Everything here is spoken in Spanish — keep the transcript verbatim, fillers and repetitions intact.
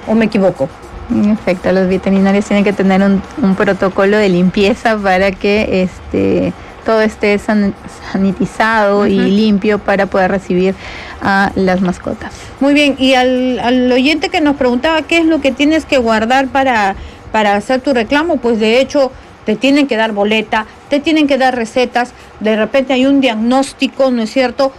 ¿O me equivoco? En efecto, los veterinarios tienen que tener un, un protocolo de limpieza para que este todo esté san, sanitizado uh-huh. y limpio para poder recibir a las mascotas. Muy bien, y al, al oyente que nos preguntaba qué es lo que tienes que guardar para, para hacer tu reclamo, pues de hecho te tienen que dar boleta, te tienen que dar recetas, de repente hay un diagnóstico, ¿no es cierto?,